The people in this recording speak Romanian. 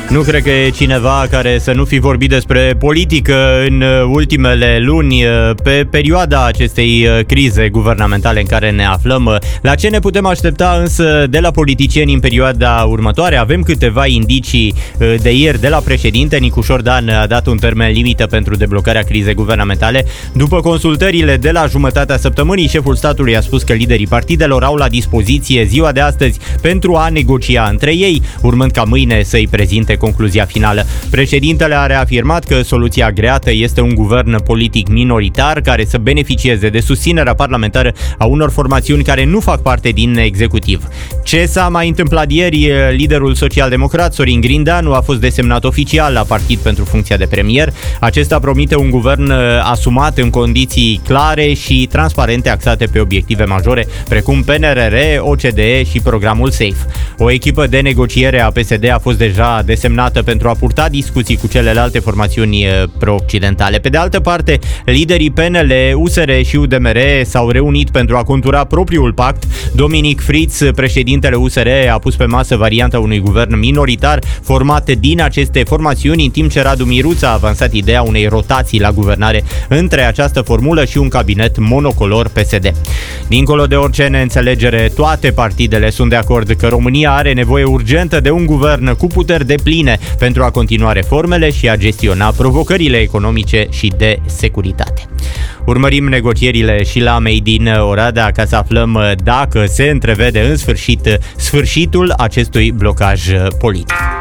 Nu cred că e cineva care să nu fi vorbit despre politică în ultimele luni, pe perioada acestei crize guvernamentale în care ne aflăm. La ce ne putem aștepta însă de la politicieni în perioada următoare? Avem câteva indicii de ieri de la președinte. Nicu Șordan a dat un termen limită pentru deblocarea crizei guvernamentale. După consultările de la jumătatea săptămânii, șeful statului a spus că liderii partidelor au la dispoziție ziua de astăzi pentru a negocia între ei, urmând ca mâine să-i prezinte concluzia finală. Președintele a reafirmat că soluția agreată este un guvern politic minoritar care să beneficieze de susținerea parlamentară a unor formațiuni care nu fac parte din executiv. Ce s-a mai întâmplat ieri? Liderul social-democrat Sorin Grindeanu a fost desemnat oficial la partid pentru funcția de premier. Acesta promite un guvern asumat în condiții clare și transparente, axate pe obiective majore precum PNRR, OCDE și programul SAFE. O echipă de negociere a PSD a fost deja desemnată pentru a purta discuții cu celelalte formațiuni pro-occidentale. Pe de altă parte, liderii PNL, USR și UDMR s-au reunit pentru a contura propriul pact. Dominic Fritz, președintele USR, a pus pe masă varianta unui guvern minoritar format din aceste formațiuni, în timp ce Radu Miruța a avansat ideea unei rotații la guvernare între această formulă și un cabinet monocolor PSD. Dincolo de orice neînțelegere, toate partidele sunt de acord că România are nevoie urgentă de un guvern cu puteri depline pentru a continua reformele și a gestiona provocările economice și de securitate. Urmărim negocierile și la Made in Oradea ca să aflăm dacă se întrevede în sfârșit sfârșitul acestui blocaj politic.